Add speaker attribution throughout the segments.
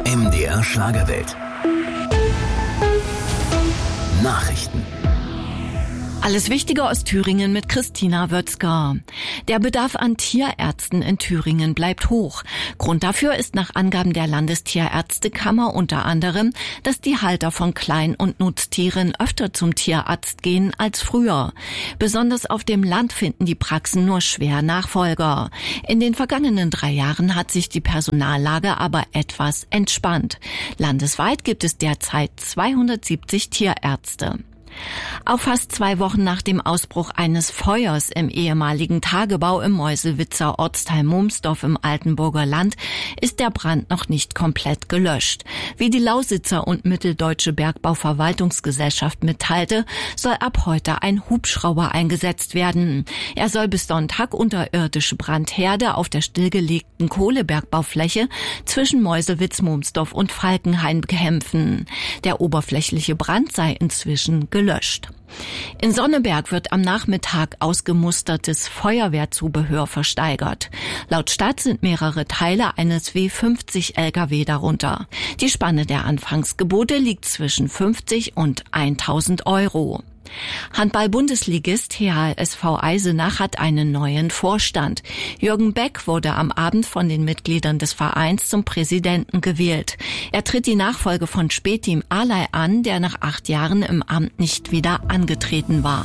Speaker 1: MDR Schlagerwelt. Nachrichten.
Speaker 2: Alles Wichtige aus Thüringen mit Christina Wötzger. Der Bedarf an Tierärzten in Thüringen bleibt hoch. Grund dafür ist nach Angaben der Landestierärztekammer unter anderem, dass die Halter von Klein- und Nutztieren öfter zum Tierarzt gehen als früher. Besonders auf dem Land finden die Praxen nur schwer Nachfolger. In den vergangenen 3 Jahren hat sich die Personallage aber etwas entspannt. Landesweit gibt es derzeit 270 Tierärzte. Auch fast 2 Wochen nach dem Ausbruch eines Feuers im ehemaligen Tagebau im Meuselwitzer Ortsteil Mumsdorf im Altenburger Land ist der Brand noch nicht komplett gelöscht. Wie die Lausitzer und Mitteldeutsche Bergbauverwaltungsgesellschaft mitteilte, soll ab heute ein Hubschrauber eingesetzt werden. Er soll bis Sonntag unterirdische Brandherde auf der stillgelegten Kohlebergbaufläche zwischen Meuselwitz, Mumsdorf und Falkenhain bekämpfen. Der oberflächliche Brand sei inzwischen gelöscht. In Sonneberg wird am Nachmittag ausgemustertes Feuerwehrzubehör versteigert. Laut Stadt sind mehrere Teile eines W50 LKW darunter. Die Spanne der Anfangsgebote liegt zwischen 50 und 1.000 Euro. Handball-Bundesligist HHSV Eisenach hat einen neuen Vorstand. Jürgen Beck wurde am Abend von den Mitgliedern des Vereins zum Präsidenten gewählt. Er tritt die Nachfolge von Spätim Alay an, der nach 8 Jahren im Amt nicht wieder angetreten war.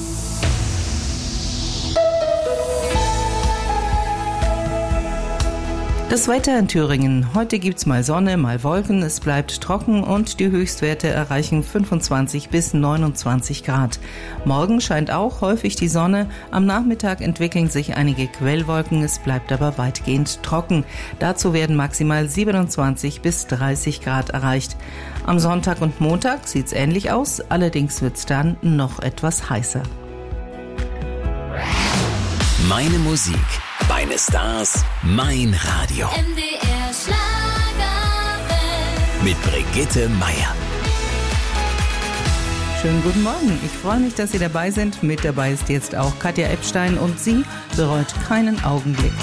Speaker 3: Das Wetter in Thüringen. Heute gibt's mal Sonne, mal Wolken. Es bleibt trocken und die Höchstwerte erreichen 25 bis 29 Grad. Morgen scheint auch häufig die Sonne. Am Nachmittag entwickeln sich einige Quellwolken. Es bleibt aber weitgehend trocken. Dazu werden maximal 27 bis 30 Grad erreicht. Am Sonntag und Montag sieht's ähnlich aus. Allerdings wird's dann noch etwas heißer.
Speaker 1: Meine Musik, meine Stars, mein Radio.
Speaker 4: MDR Schlagerwelt.
Speaker 1: Mit Brigitte Meier.
Speaker 3: Schönen guten Morgen. Ich freue mich, dass Sie dabei sind. Mit dabei ist jetzt auch Katja Epstein und sie bereut keinen Augenblick.